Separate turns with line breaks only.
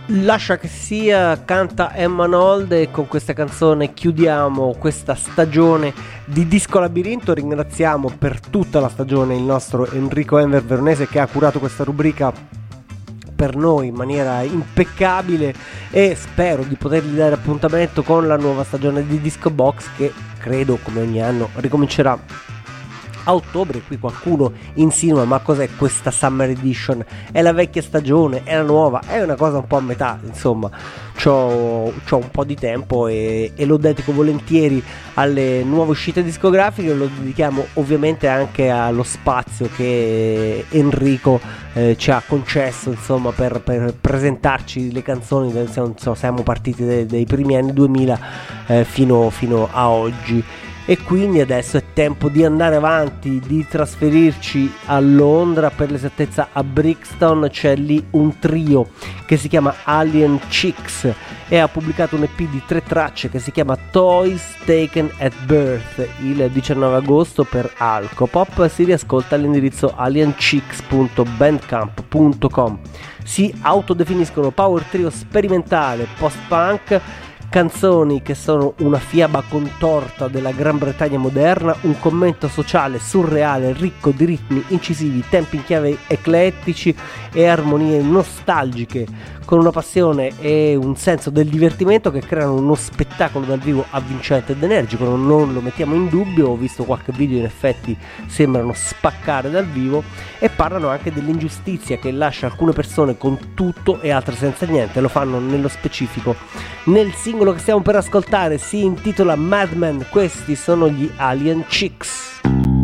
Lascia che sia, canta Emma Nold, e con questa canzone chiudiamo questa stagione di Disco Labirinto. Ringraziamo per tutta la stagione il nostro Enrico Enver Veronese, che ha curato questa rubrica per noi in maniera impeccabile, e spero di potergli dare appuntamento con la nuova stagione di Disco Box, che credo come ogni anno ricomincerà a ottobre. Qui qualcuno insinua: ma cos'è questa Summer Edition? È la vecchia stagione? È la nuova? È una cosa un po' a metà, insomma. C'ho un po' di tempo e lo dedico volentieri alle nuove uscite discografiche. Lo dedichiamo ovviamente anche allo spazio che Enrico ci ha concesso, insomma, per presentarci le canzoni. Siamo partiti dai primi anni 2000 fino a oggi. E quindi adesso è tempo di andare avanti, di trasferirci a Londra, per l'esattezza a Brixton. C'è lì un trio che si chiama Alien Chicks e ha pubblicato un EP di 3 tracce che si chiama Toys Taken at Birth il 19 agosto per Alcopop. Si riascolta all'indirizzo alienchicks.bandcamp.com. Si autodefiniscono power trio sperimentale post-punk, canzoni che sono una fiaba contorta della Gran Bretagna moderna, un commento sociale surreale ricco di ritmi incisivi, tempi in chiave eclettici e armonie nostalgiche, con una passione e un senso del divertimento che creano uno spettacolo dal vivo avvincente ed energico. Non lo mettiamo in dubbio, ho visto qualche video, in effetti sembrano spaccare dal vivo, e parlano anche dell'ingiustizia che lascia alcune persone con tutto e altre senza niente. Lo fanno nello specifico nel singolo che stiamo per ascoltare, si intitola Madman. Questi sono gli Alien Chicks.